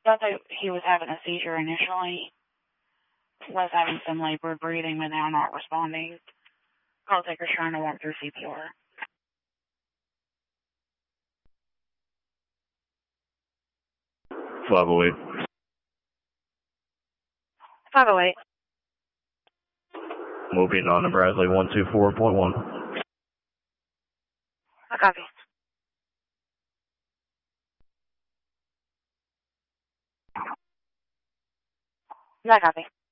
Thought that he was having a seizure initially. Was having some labored breathing, but now not responding. Call taker's trying to walk through CPR. 508. 508. Moving on to Bradley 124.1. I copy. I copy.